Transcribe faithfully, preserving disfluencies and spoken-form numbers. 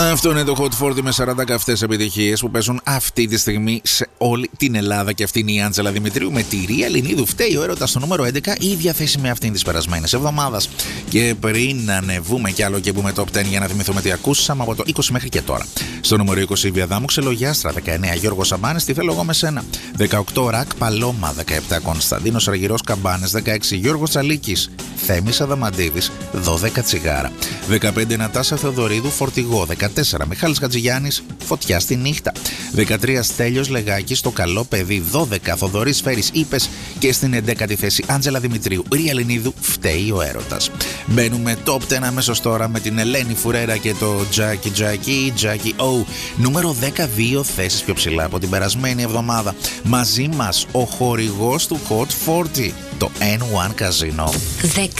Αυτό είναι το Hot φορτί με σαράντα καυτές επιτυχίες που παίζουν αυτή τη στιγμή σε όλη την Ελλάδα. Και αυτή είναι η Άντζελα Δημητρίου με τη Ρία Ελληνίδου. Φταίει ο έρωτας στο νούμερο έντεκα, η διαθέσιμη αυτήν της περασμένης εβδομάδας. Και πριν ανεβούμε κι άλλο και πούμε top δέκα για να θυμηθούμε τι ακούσαμε από το είκοσι μέχρι και τώρα. Στο νούμερο είκοσι η Βιαδάμου Ξελογιάστρα, δεκαεννέα Γιώργος Σαμπάνης, τι θέλω εγώ με σένα. δεκαοκτώ Ρακ Παλώμα, δεκαεπτά Κωνσταντίνος Αργυρός Καμπάνες, δεκαέξι Γιώργος Τσαλίκης, Θέμης Αδαμαντίδης, δώδεκα Τσιγάρα. δεκαπέντε Νατάσα Θεοδωρίδου Φορτηγό, δεκατέσσερα Μιχάλης Χατζηγιάννης, Φωτιά στη νύχτα. δεκατρία Στέλιος Λεγάκης, Το καλό παιδί. δώδεκα Θοδωρής Φέρης, Είπες. Και στην έντεκατη θέση Άντζελα Δημητρίου, Ρία Ελληνίδου, Φταίει ο έρωτας. Μπαίνουμε top δέκα αμέσως τώρα με την Ελένη Φουρέρα και το Jackie Jackie Jackie O. Νούμερο δεκαδύο θέσεις πιο ψηλά από την περασμένη εβδομάδα. Μαζί μας ο χορηγός του Hot φορτί, το N one Casino. δέκα.